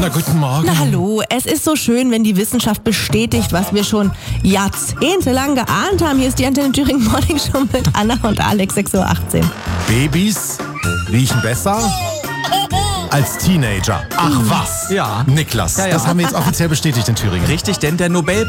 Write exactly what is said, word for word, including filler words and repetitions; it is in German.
Na, guten Morgen. Na hallo, es ist so schön, wenn die Wissenschaft bestätigt, was wir schon jahrzehntelang geahnt haben. Hier ist die Antenne Thüringen Morning Show mit Anna und Alex, sechs Uhr achtzehn. Babys riechen besser als Teenager. Ach was. Ja. Niklas, Ja, ja. das haben wir jetzt offiziell bestätigt in Thüringen. Richtig, denn der Nobel